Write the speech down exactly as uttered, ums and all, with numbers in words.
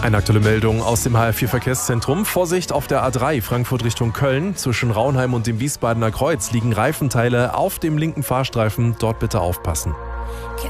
Eine aktuelle Meldung aus dem H R vier Verkehrszentrum. Vorsicht auf der A drei Frankfurt Richtung Köln. Zwischen Raunheim und dem Wiesbadener Kreuz liegen Reifenteile auf dem linken Fahrstreifen. Dort bitte aufpassen.